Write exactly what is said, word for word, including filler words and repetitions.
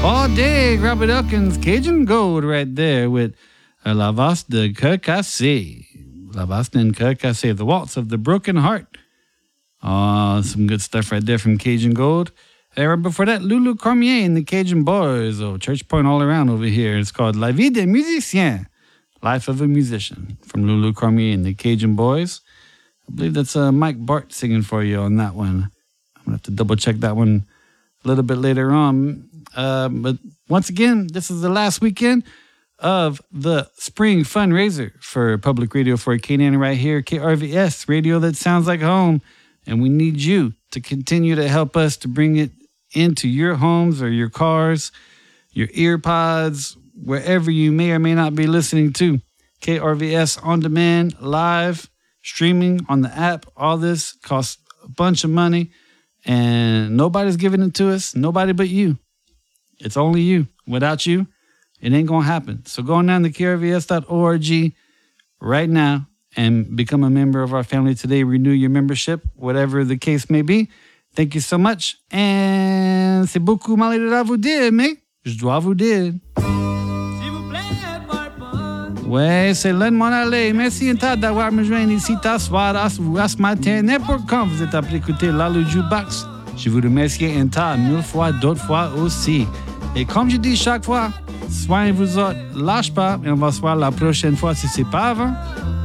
All day, Robert Elkins, Cajun Gold right there with uh, La Valse de Cœur Cassé. La Valse de Cœur Cassé, the waltz of the broken heart. Oh, some good stuff right there from Cajun Gold. And right before that, Lulu Cormier and the Cajun Boys. Oh, Church Point all around over here. It's called La Vie des Musiciens, Life of a Musician, from Lulu Cormier and the Cajun Boys. I believe that's uh, Mike Bart singing for you on that one. I'm going to have to double check that one a little bit later on. Uh, but once again, this is the last weekend of the spring fundraiser for Public Radio for Canaan right here, K R V S, radio that sounds like home. And we need you to continue to help us to bring it into your homes or your cars, your ear pods, wherever you may or may not be listening to. K R V S On Demand, live, streaming on the app. All this costs a bunch of money, and nobody's giving it to us, nobody but you. It's only you. Without you, it ain't going to happen. So go on down to K R V S dot org right now and become a member of our family today. Renew your membership, whatever the case may be. Thank you so much. And c'est beaucoup malheureux à vous dire, mais je dois vous dire. Ouais, c'est l'un de mon aller. Merci un tas d'avoir me joint ici t'asseoir à ce matin. N'importe quand vous êtes appelé écouter là le jukebox. Je vous remercie un tas, mille fois, d'autres fois aussi. Et comme je dis chaque fois, soignez-vous autres, lâche pas, et on va se voir la prochaine fois si c'est pas avant.